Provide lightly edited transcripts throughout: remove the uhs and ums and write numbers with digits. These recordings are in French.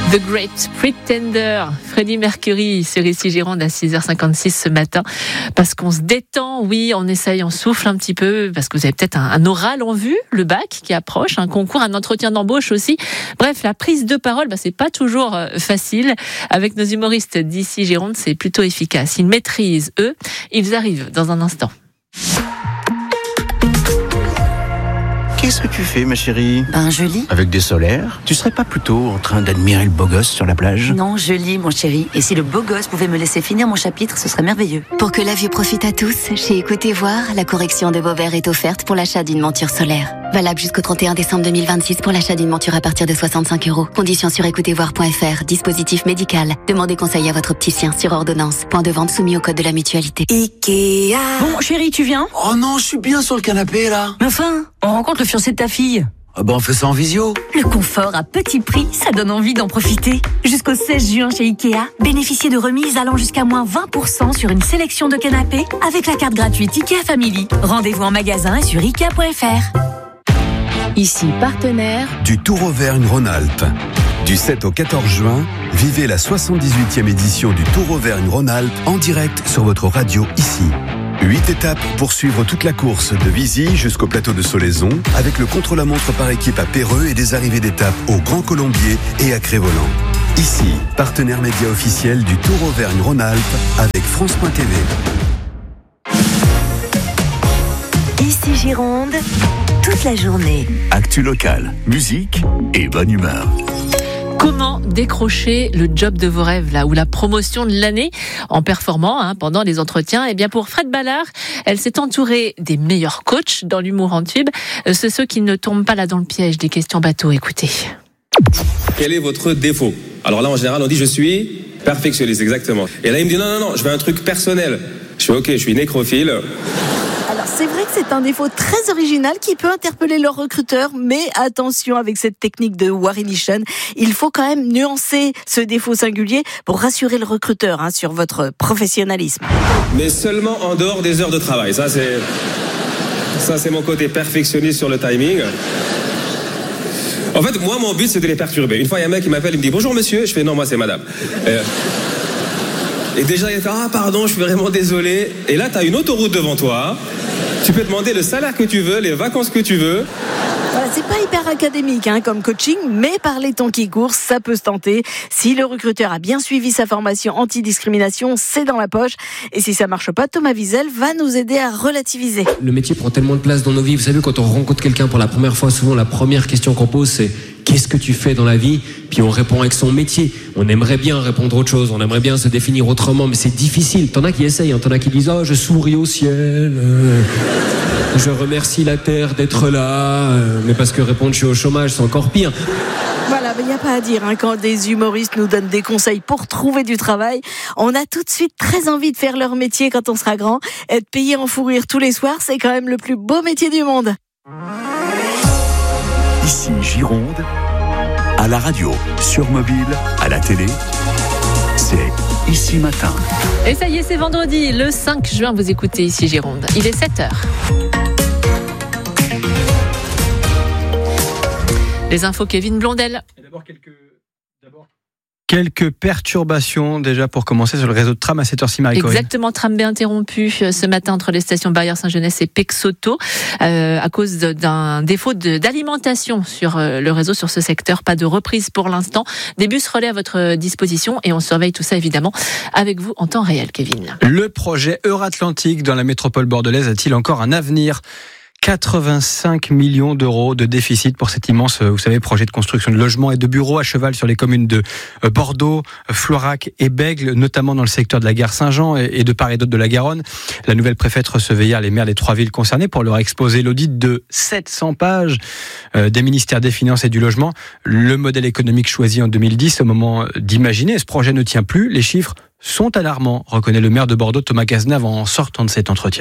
The Great Pretender, Freddie Mercury sur ici Gironde à 6h56 ce matin. Parce qu'on se détend, oui, on essaye, on souffle un petit peu, parce que vous avez peut-être un oral en vue, le bac qui approche, un concours, un entretien d'embauche aussi. Bref, la prise de parole, c'est pas toujours facile. Avec nos humoristes d'ici Gironde, c'est plutôt efficace. Ils maîtrisent, eux. Ils arrivent dans un instant. Qu'est-ce que tu fais, ma chérie ? Je lis. Avec des solaires ? Tu serais pas plutôt en train d'admirer le beau gosse sur la plage ? Non, je lis, mon chéri. Et si le beau gosse pouvait me laisser finir mon chapitre, ce serait merveilleux. Pour que la vue profite à tous, chez Écoutez Voir, la correction de vos verres est offerte pour l'achat d'une monture solaire. Valable jusqu'au 31 décembre 2026 pour l'achat d'une monture à partir de 65 €. Conditions sur écoutezvoir.fr. Dispositif médical. Demandez conseil à votre opticien sur ordonnance. Point de vente soumis au code de la mutualité. Ikea. Bon, chéri, tu viens ? Oh non, je suis bien sur le canapé, là. Mais enfin, on rencontre le fiancé de ta fille. On fait ça en visio. Le confort à petit prix, ça donne envie d'en profiter. Jusqu'au 16 juin chez Ikea, bénéficiez de remises allant jusqu'à moins 20% sur une sélection de canapés avec la carte gratuite Ikea Family. Rendez-vous en magasin et sur Ikea.fr. Ici, partenaire du Tour Auvergne-Rhône-Alpes. Du 7 au 14 juin, vivez la 78e édition du Tour Auvergne-Rhône-Alpes en direct sur votre radio ici. 8 étapes pour suivre toute la course de Vizy jusqu'au plateau de Solaison avec le contre-la-montre par équipe à Péreux et des arrivées d'étapes au Grand Colombier et à Crévolant. Ici, partenaire média officiel du Tour Auvergne-Rhône-Alpes avec France.tv. Ici Gironde, toute la journée. Actu locale, musique et bonne humeur. Comment décrocher le job de vos rêves là, ou la promotion de l'année en performant pendant les entretiens? Eh bien pour Fred Ballard, elle s'est entourée des meilleurs coachs dans l'humour en tube. C'est ceux qui ne tombent pas là dans le piège des questions bateau. Écoutez. Quel est votre défaut? Alors là en général on dit je suis perfectionniste, exactement. Et là il me dit non, je veux un truc personnel. Je fais ok, je suis nécrophile. Alors c'est vrai que c'est un défaut très original qui peut interpeller leur recruteur, mais attention avec cette technique de Warinition, il faut quand même nuancer ce défaut singulier pour rassurer le recruteur sur votre professionnalisme. Mais seulement en dehors des heures de travail, ça c'est mon côté perfectionniste sur le timing. En fait, moi mon but c'est de les perturber. Une fois il y a un mec qui m'appelle, il me dit bonjour monsieur, je fais non moi c'est madame. Et déjà, il fait « Ah, pardon, je suis vraiment désolé. » Et là, tu as une autoroute devant toi. Tu peux demander le salaire que tu veux, les vacances que tu veux. Voilà, c'est pas hyper académique comme coaching, mais par les temps qui courent, ça peut se tenter. Si le recruteur a bien suivi sa formation anti-discrimination, c'est dans la poche. Et si ça marche pas, Thomas Wiesel va nous aider à relativiser. Le métier prend tellement de place dans nos vies. Vous savez, quand on rencontre quelqu'un pour la première fois, souvent la première question qu'on pose, c'est « Qu'est-ce que tu fais dans la vie ?» Puis on répond avec son métier. On aimerait bien répondre autre chose, on aimerait bien se définir autrement, mais c'est difficile. T'en as qui essayent, t'en as qui disent « Oh, je souris au ciel, je remercie la terre d'être là. » Mais parce que répondre « Je suis au chômage », c'est encore pire. Voilà, il n'y a pas à dire. Quand des humoristes nous donnent des conseils pour trouver du travail, on a tout de suite très envie de faire leur métier quand on sera grand. Être payé en fou rire tous les soirs, c'est quand même le plus beau métier du monde. Ici Gironde, à la radio, sur mobile, à la télé, c'est Ici Matin. Et ça y est, c'est vendredi, le 5 juin, vous écoutez Ici Gironde. Il est 7h. Les infos, Kevin Blondel. Quelques perturbations déjà pour commencer sur le réseau de tram à cette heure-ci, Marie-Corinne. Exactement, tram B interrompu ce matin entre les stations Barrière-Saint-Genès et Pexoto à cause d'un défaut d'alimentation sur le réseau sur ce secteur. Pas de reprise pour l'instant. Des bus relais à votre disposition et on surveille tout ça évidemment avec vous en temps réel, Kevin. Le projet Euratlantique dans la métropole bordelaise a-t-il encore un avenir ? 85 millions d'euros de déficit pour cet immense, vous savez, projet de construction de logements et de bureaux à cheval sur les communes de Bordeaux, Florac et Bègles, notamment dans le secteur de la gare Saint-Jean et de part et d'autre de la Garonne. La nouvelle préfète recevait hier les maires des 3 villes concernées pour leur exposer l'audit de 700 pages des ministères des Finances et du Logement. Le modèle économique choisi en 2010, au moment d'imaginer ce projet ne tient plus. Les chiffres sont alarmants, reconnaît le maire de Bordeaux, Thomas Cazenave, en sortant de cet entretien.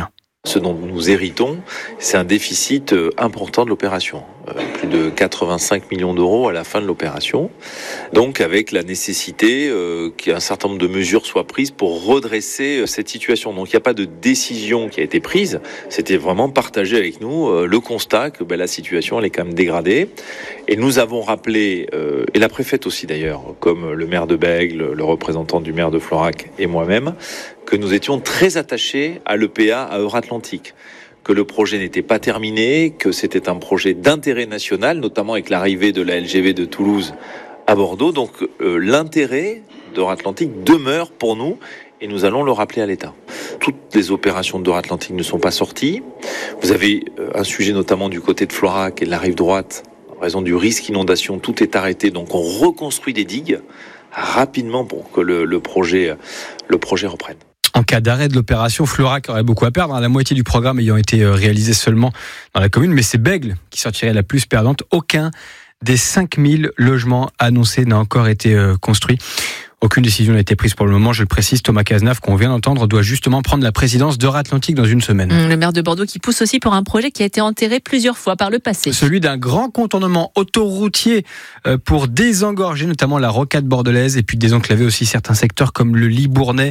Ce dont nous héritons, c'est un déficit important de l'opération. Plus de 85 millions d'euros à la fin de l'opération. Donc avec la nécessité qu'un certain nombre de mesures soient prises pour redresser cette situation. Donc il n'y a pas de décision qui a été prise. C'était vraiment partagé avec nous le constat que la situation elle est quand même dégradée. Et nous avons rappelé, et la préfète aussi d'ailleurs, comme le maire de Bègles, le représentant du maire de Florac et moi-même, que nous étions très attachés à l'EPA à Euratlantique, que le projet n'était pas terminé, que c'était un projet d'intérêt national, notamment avec l'arrivée de la LGV de Toulouse à Bordeaux. Donc l'intérêt d'Euratlantique demeure pour nous et nous allons le rappeler à l'État. Toutes les opérations d'Euratlantique ne sont pas sorties. Vous avez un sujet notamment du côté de Florac et de la rive droite, en raison du risque inondation, tout est arrêté. Donc on reconstruit des digues rapidement pour que le projet reprenne. En cas d'arrêt de l'opération, Florac aurait beaucoup à perdre, la moitié du programme ayant été réalisé seulement dans la commune, mais c'est Bègles qui sortirait la plus perdante. Aucun des 5000 logements annoncés n'a encore été construit. Aucune décision n'a été prise pour le moment, je le précise. Thomas Cazenave, qu'on vient d'entendre, doit justement prendre la présidence d'Euratlantique dans une semaine. Le maire de Bordeaux qui pousse aussi pour un projet qui a été enterré plusieurs fois par le passé. Celui d'un grand contournement autoroutier pour désengorger notamment la rocade bordelaise et puis désenclaver aussi certains secteurs comme le Libournais.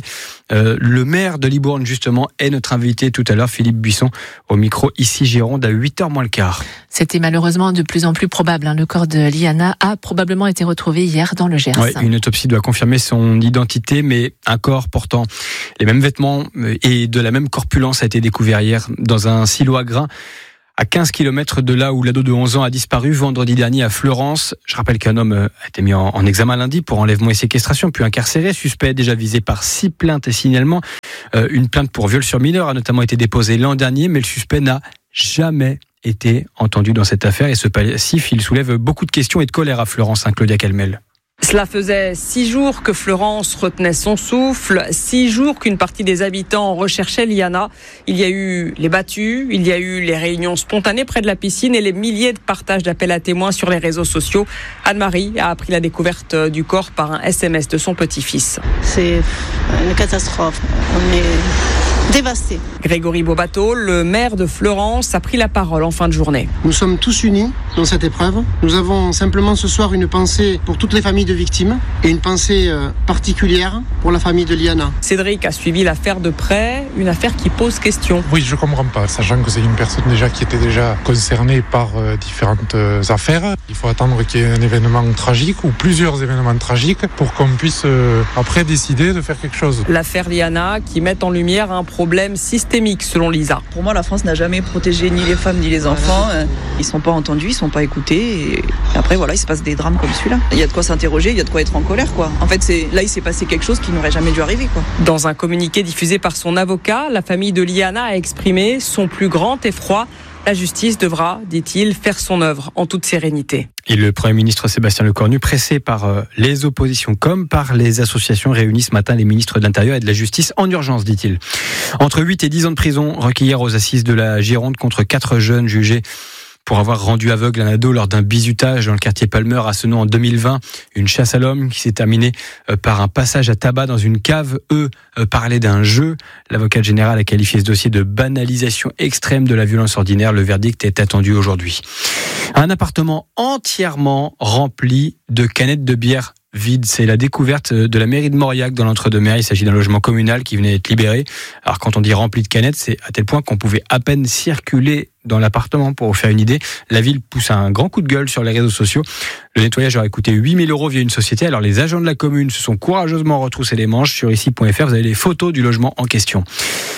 Le maire de Libourne justement est notre invité tout à l'heure, Philippe Buisson, au micro ici Gironde à 8h moins le quart. C'était malheureusement de plus en plus probable. Le corps de Liana a probablement été retrouvé hier dans le Gers. Ouais, une autopsie doit confirmer son identité, mais un corps portant les mêmes vêtements et de la même corpulence a été découvert hier dans un silo à grains à 15 km de là où l'ado de 11 ans a disparu vendredi dernier à Fleurance. Je rappelle qu'un homme a été mis en examen lundi pour enlèvement et séquestration, puis incarcéré, suspect déjà visé par 6 plaintes et signalements. Une plainte pour viol sur mineur a notamment été déposée l'an dernier, mais le suspect n'a jamais été entendu dans cette affaire. Et ce passif, il soulève beaucoup de questions et de colère à Fleurance, Claudia Calmel. Cela faisait 6 jours que Fleurance retenait son souffle, 6 jours qu'une partie des habitants recherchait Liana. Il y a eu les battues, il y a eu les réunions spontanées près de la piscine et les milliers de partages d'appels à témoins sur les réseaux sociaux. Anne-Marie a appris la découverte du corps par un SMS de son petit-fils. C'est une catastrophe. On est dévastés. Grégory Bobato, le maire de Fleurance, a pris la parole en fin de journée. Nous sommes tous unis dans cette épreuve. Nous avons simplement ce soir une pensée pour toutes les familles de victimes et une pensée particulière pour la famille de Liana. Cédric a suivi l'affaire de près, une affaire qui pose question. Oui, je ne comprends pas, sachant que c'est une personne qui était déjà concernée par différentes affaires. Il faut attendre qu'il y ait un événement tragique ou plusieurs événements tragiques pour qu'on puisse après décider de faire quelque chose. L'affaire Liana qui met en lumière un problème systémique selon Lisa. Pour moi, la France n'a jamais protégé ni les femmes ni les enfants. Ils ne sont pas entendus, ils ne sont pas écoutés. Et après, voilà, il se passe des drames comme celui-là. Il y a de quoi s'interroger, il y a de quoi être en colère, quoi. En fait, là, il s'est passé quelque chose qui n'aurait jamais dû arriver, quoi. Dans un communiqué diffusé par son avocat, la famille de Liana a exprimé son plus grand effroi. La justice devra, dit-il, faire son œuvre en toute sérénité. Et le Premier ministre Sébastien Lecornu, pressé par les oppositions comme par les associations, réunit ce matin les ministres de l'Intérieur et de la Justice en urgence, dit-il. Entre 8 et 10 ans de prison requis hier aux assises de la Gironde contre 4 jeunes jugés pour avoir rendu aveugle un ado lors d'un bizutage dans le quartier Palmer à Senon en 2020. Une chasse à l'homme qui s'est terminée par un passage à tabac dans une cave. Eux parlaient d'un jeu. L'avocat général a qualifié ce dossier de banalisation extrême de la violence ordinaire. Le verdict est attendu aujourd'hui. Un appartement entièrement rempli de canettes de bière vide. C'est la découverte de la mairie de Mauriac dans l'entre-deux-mer. Il s'agit d'un logement communal qui venait d'être libéré. Alors quand on dit rempli de canettes, c'est à tel point qu'on pouvait à peine circuler dans l'appartement. Pour vous faire une idée, la ville pousse un grand coup de gueule sur les réseaux sociaux. Le nettoyage aurait coûté 8 000 € via une société. Alors les agents de la commune se sont courageusement retroussés les manches. Sur ici.fr, vous avez les photos du logement en question.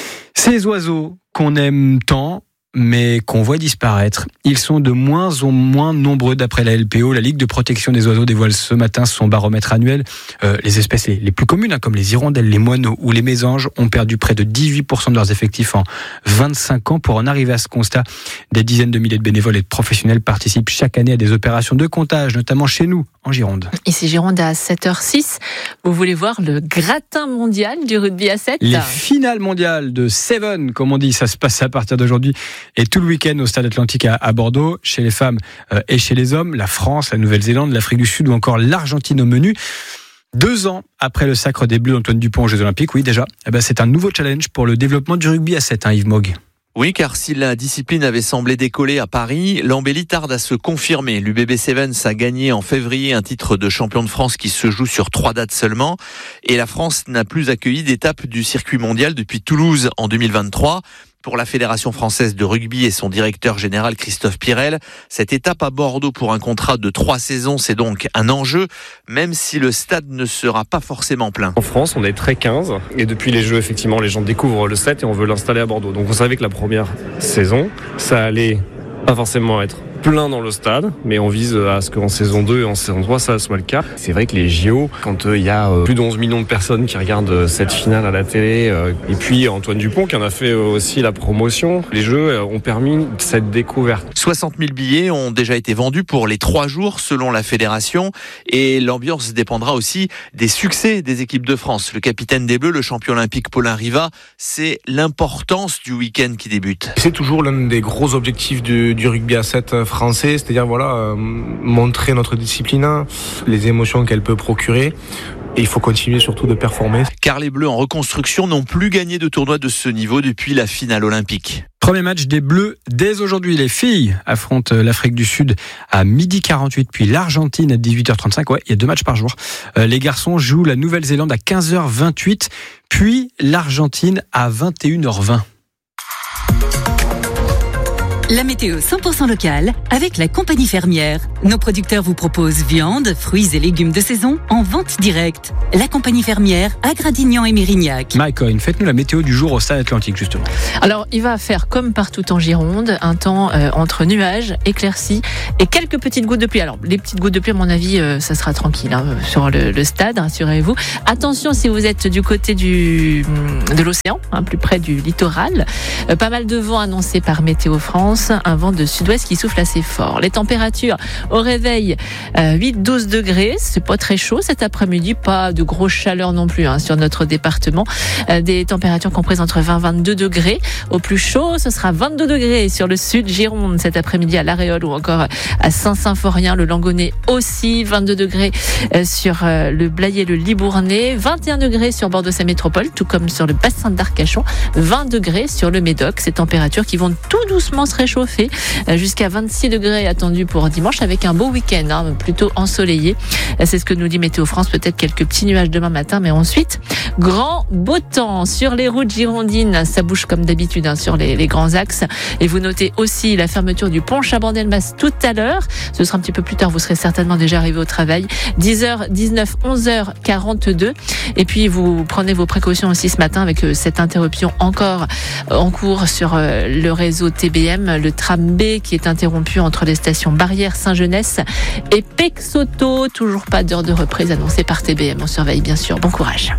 Ces oiseaux qu'on aime tant, mais qu'on voit disparaître, ils sont de moins en moins nombreux d'après la LPO. La Ligue de protection des oiseaux dévoile ce matin son baromètre annuel. Les espèces les plus communes, comme les hirondelles, les moineaux ou les mésanges, ont perdu près de 18% de leurs effectifs en 25 ans. Pour en arriver à ce constat, des dizaines de milliers de bénévoles et de professionnels participent chaque année à des opérations de comptage, notamment chez nous, en Gironde. Ici Gironde à 7h06, vous voulez voir le gratin mondial du rugby à 7 ? Les finales mondiales de Seven, comme on dit, ça se passe à partir d'aujourd'hui et tout le week-end au Stade Atlantique à Bordeaux, chez les femmes et chez les hommes, la France, la Nouvelle-Zélande, l'Afrique du Sud ou encore l'Argentine au menu. 2 ans après le sacre des Bleus d'Antoine Dupont aux Jeux Olympiques, oui déjà, c'est un nouveau challenge pour le développement du rugby à 7, Yves Mogg. Oui, car si la discipline avait semblé décoller à Paris, l'embellie tarde à se confirmer. L'UBB Sevens a gagné en février un titre de champion de France qui se joue sur 3 dates seulement. Et la France n'a plus accueilli d'étape du circuit mondial depuis Toulouse en 2023. Pour la Fédération française de rugby et son directeur général Christophe Pirel, cette étape à Bordeaux pour un contrat de 3 saisons, c'est donc un enjeu, même si le stade ne sera pas forcément plein. En France, on est très 15 et depuis les Jeux, effectivement, les gens découvrent le set et on veut l'installer à Bordeaux. Donc on savait que la première saison, ça allait pas forcément être plein dans le stade, mais on vise à ce qu'en saison 2 et en saison 3, ça soit le cas. C'est vrai que les JO, quand il y a plus d'11 millions de personnes qui regardent cette finale à la télé, et puis Antoine Dupont qui en a fait aussi la promotion, les Jeux ont permis cette découverte. 60 000 billets ont déjà été vendus pour les 3 jours selon la fédération et l'ambiance dépendra aussi des succès des équipes de France. Le capitaine des Bleus, le champion olympique Paulin Riva, c'est l'importance du week-end qui débute. C'est toujours l'un des gros objectifs du rugby à 7 français, c'est-à-dire montrer notre discipline, les émotions qu'elle peut procurer. Et il faut continuer surtout de performer. Car les Bleus en reconstruction n'ont plus gagné de tournoi de ce niveau depuis la finale olympique. Premier match des Bleus dès aujourd'hui. Les filles affrontent l'Afrique du Sud à 12h48, puis l'Argentine à 18h35. Ouais, il y a 2 matchs par jour. Les garçons jouent la Nouvelle-Zélande à 15h28, puis l'Argentine à 21h20. La météo 100% locale avec la compagnie fermière. Nos producteurs vous proposent viande, fruits et légumes de saison en vente directe. La compagnie fermière à Gradignan et Mérignac. Maïcoine, faites-nous la météo du jour au Stade Atlantique justement. Alors, il va faire comme partout en Gironde, un temps entre nuages, éclaircies et quelques petites gouttes de pluie. Alors, les petites gouttes de pluie, à mon avis, ça sera tranquille sur le stade, rassurez-vous. Attention si vous êtes du côté de l'océan, plus près du littoral. Pas mal de vent annoncé par Météo France. Un vent de sud-ouest qui souffle assez fort. Les températures au réveil 8-12 degrés, c'est pas très chaud cet après-midi, pas de grosse chaleur non plus sur notre département. Des températures comprises entre 20-22 degrés. Au plus chaud, ce sera 22 degrés sur le sud Gironde cet après-midi à l'Aréole ou encore à Saint-Symphorien, le Langonnet aussi. 22 degrés sur le Blayais, le Libournais. 21 degrés sur Bordeaux-Saint Métropole, tout comme sur le bassin d'Arcachon. 20 degrés sur le Médoc. Ces températures qui vont tout doucement se réchauffer jusqu'à 26 degrés attendus pour dimanche avec un beau week-end, plutôt ensoleillé. C'est ce que nous dit Météo France. Peut-être quelques petits nuages demain matin, mais ensuite, grand beau temps sur les routes girondines. Ça bouge comme d'habitude sur les grands axes. Et vous notez aussi la fermeture du pont Chabandelmas tout à l'heure. Ce sera un petit peu plus tard. Vous serez certainement déjà arrivé au travail. 10h, 19, 11h, 42. Et puis, vous prenez vos précautions aussi ce matin avec cette interruption encore en cours sur le réseau TBM. Le tram B qui est interrompu entre les stations Barrière, Saint-Genès et Pexoto. Toujours pas d'heure de reprise annoncée par TBM. On surveille bien sûr. Bon courage.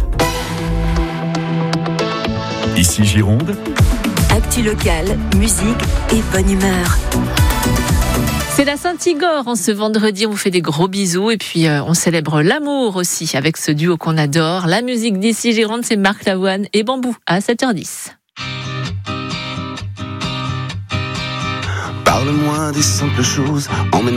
Ici Gironde. Actu locale, musique et bonne humeur. C'est la Saint-Igor en ce vendredi, on vous fait des gros bisous et puis on célèbre l'amour aussi avec ce duo qu'on adore. La musique d'ici Gironde, c'est Marc Lavoine et Bambou à 7h10. Parle-moi des simples choses, emmène